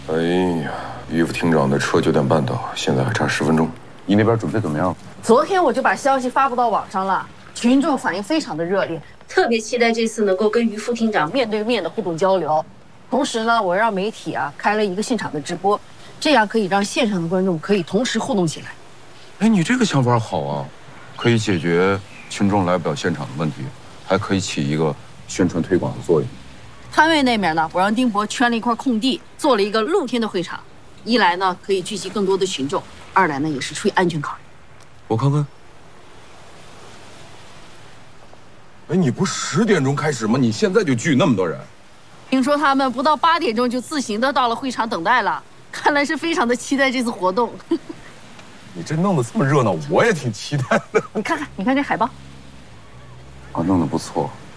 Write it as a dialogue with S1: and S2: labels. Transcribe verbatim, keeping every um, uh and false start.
S1: 哎呀，于副厅长的车九点半到，现在还差十分钟。你那边准备怎么样？
S2: 昨天我就把消息发布到网上了，群众反应非常的热烈，特别期待这次能够跟于副厅长面对面的互动交流。同时呢，我让媒体啊开了一个现场的直播，这样可以让线上的观众可以同时互动起来。
S1: 哎，你这个想法好啊，可以解决群众来不了现场的问题，还可以起一个宣传推广的作用。
S2: 摊位那边呢，我让丁博圈了一块空地，做了一个露天的会场。一来呢，可以聚集更多的群众；二来呢，也是出于安全考虑。
S1: 我看看。哎，你不十点钟开始吗？你现在就聚那么多人？
S2: 听说他们不到八点钟就自行的到了会场等待了，看来是非常的期待这次活动。
S1: 你这弄得这么热闹，我也挺期待的。
S2: 你看看，你看这海报。
S1: 啊，弄得不错。